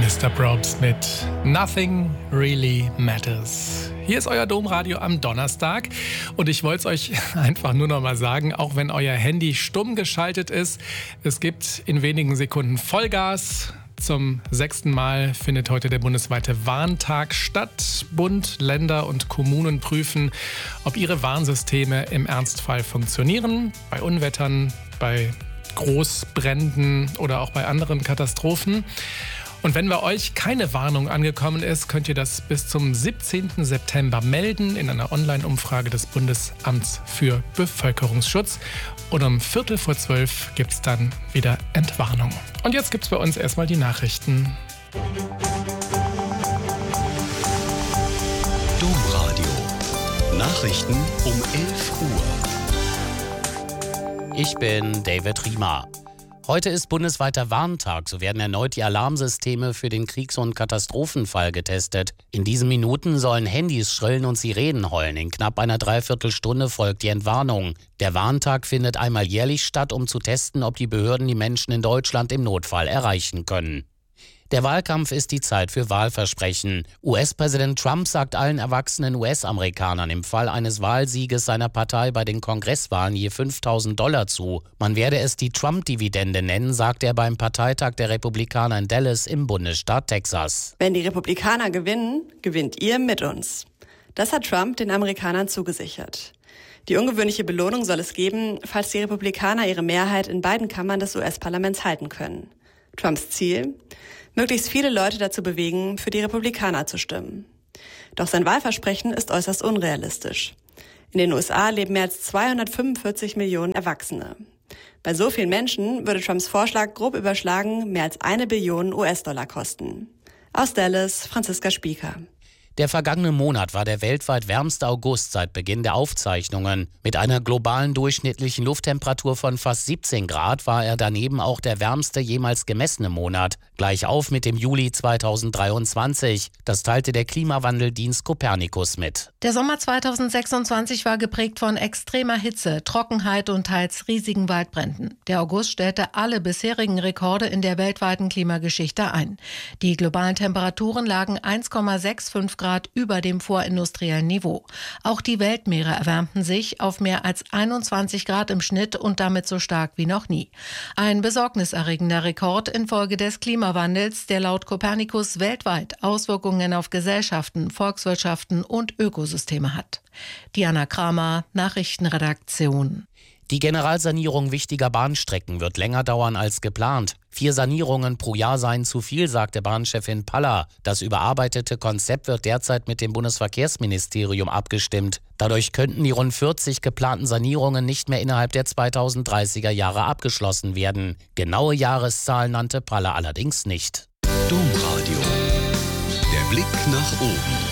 Mr. Probst mit Nothing Really Matters. Hier ist euer Domradio am Donnerstag und ich wollte es euch einfach nur noch mal sagen, auch wenn euer Handy stumm geschaltet ist, es gibt in wenigen Sekunden Vollgas. Zum 6. Mal findet heute der bundesweite Warntag statt. Bund, Länder und Kommunen prüfen, ob ihre Warnsysteme im Ernstfall funktionieren. Bei Unwettern, bei Großbränden oder auch bei anderen Katastrophen. Und wenn bei euch keine Warnung angekommen ist, könnt ihr das bis zum 17. September melden in einer Online-Umfrage des Bundesamts für Bevölkerungsschutz. Und um 11:45 gibt es dann wieder Entwarnung. Und jetzt gibt es bei uns erstmal die Nachrichten. Domradio. Nachrichten um 11 Uhr. Ich bin David Riemer. Heute ist bundesweiter Warntag, so werden erneut die Alarmsysteme für den Kriegs- und Katastrophenfall getestet. In diesen Minuten sollen Handys schrillen und Sirenen heulen. In knapp einer Dreiviertelstunde folgt die Entwarnung. Der Warntag findet einmal jährlich statt, um zu testen, ob die Behörden die Menschen in Deutschland im Notfall erreichen können. Der Wahlkampf ist die Zeit für Wahlversprechen. US-Präsident Trump sagt allen erwachsenen US-Amerikanern im Fall eines Wahlsieges seiner Partei bei den Kongresswahlen je $5.000 zu. Man werde es die Trump-Dividende nennen, sagt er beim Parteitag der Republikaner in Dallas im Bundesstaat Texas. Wenn die Republikaner gewinnen, gewinnt ihr mit uns. Das hat Trump den Amerikanern zugesichert. Die ungewöhnliche Belohnung soll es geben, falls die Republikaner ihre Mehrheit in beiden Kammern des US-Parlaments halten können. Trumps Ziel? Möglichst viele Leute dazu bewegen, für die Republikaner zu stimmen. Doch sein Wahlversprechen ist äußerst unrealistisch. In den USA leben mehr als 245 Millionen Erwachsene. Bei so vielen Menschen würde Trumps Vorschlag grob überschlagen mehr als 1 Billion US-Dollar kosten. Aus Dallas, Franziska Spieker. Der vergangene Monat war der weltweit wärmste August seit Beginn der Aufzeichnungen. Mit einer globalen durchschnittlichen Lufttemperatur von fast 17 Grad war er daneben auch der wärmste jemals gemessene Monat. Gleich auf mit dem Juli 2023. Das teilte der Klimawandeldienst Copernicus mit. Der Sommer 2026 war geprägt von extremer Hitze, Trockenheit und teils riesigen Waldbränden. Der August stellte alle bisherigen Rekorde in der weltweiten Klimageschichte ein. Die globalen Temperaturen lagen 1,65 Grad über dem vorindustriellen Niveau. Auch die Weltmeere erwärmten sich auf mehr als 21 Grad im Schnitt und damit so stark wie noch nie. Ein besorgniserregender Rekord infolge des Klimawandels, der laut Copernicus weltweit Auswirkungen auf Gesellschaften, Volkswirtschaften und Ökosysteme hat. Diana Kramer, Nachrichtenredaktion. Die Generalsanierung wichtiger Bahnstrecken wird länger dauern als geplant. 4 Sanierungen pro Jahr seien zu viel, sagte Bahnchefin Paller. Das überarbeitete Konzept wird derzeit mit dem Bundesverkehrsministerium abgestimmt. Dadurch könnten die rund 40 geplanten Sanierungen nicht mehr innerhalb der 2030er Jahre abgeschlossen werden. Genaue Jahreszahlen nannte Paller allerdings nicht. Domradio. Der Blick nach oben.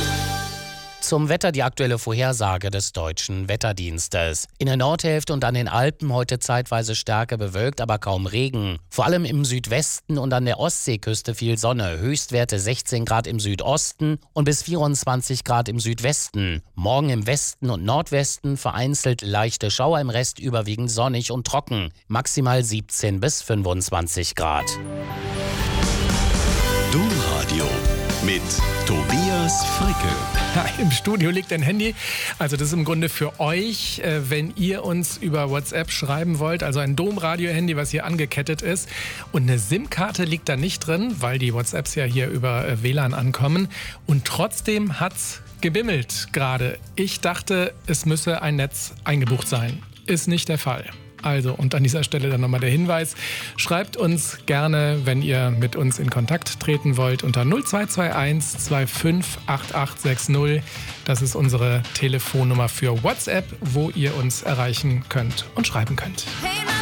Zum Wetter die aktuelle Vorhersage des Deutschen Wetterdienstes. In der Nordhälfte und an den Alpen heute zeitweise stärker bewölkt, aber kaum Regen. Vor allem im Südwesten und an der Ostseeküste viel Sonne. Höchstwerte 16 Grad im Südosten und bis 24 Grad im Südwesten. Morgen im Westen und Nordwesten vereinzelt leichte Schauer, im Rest überwiegend sonnig und trocken. Maximal 17 bis 25 Grad. Domradio mit Tobias Fricke. Ja, im Studio liegt ein Handy. Also das ist im Grunde für euch, wenn ihr uns über WhatsApp schreiben wollt. Also ein Domradio-Handy, was hier angekettet ist. Und eine SIM-Karte liegt da nicht drin, weil die WhatsApps ja hier über WLAN ankommen. Und trotzdem hat's gebimmelt gerade. Ich dachte, es müsse ein Netz eingebucht sein. Ist nicht der Fall. Also, und an dieser Stelle dann nochmal der Hinweis, schreibt uns gerne, wenn ihr mit uns in Kontakt treten wollt, unter 0221 25 8860. Das ist unsere Telefonnummer für WhatsApp, wo ihr uns erreichen könnt und schreiben könnt. Hey,